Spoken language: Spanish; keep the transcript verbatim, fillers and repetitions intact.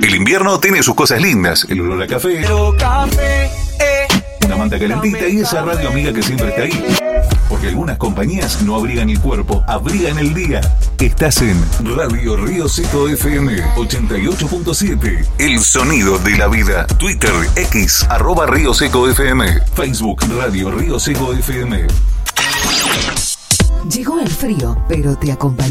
El invierno tiene sus cosas lindas, el olor a café, una manta calentita y esa radio amiga que siempre está ahí. Porque algunas compañías no abrigan el cuerpo, abrigan el día. Estás en Radio Río Seco F M ochenta y ocho punto siete. El sonido de la vida. Twitter, X, arroba Río Seco F M. Facebook, Radio Río Seco F M. Llegó el frío, pero te acompaña.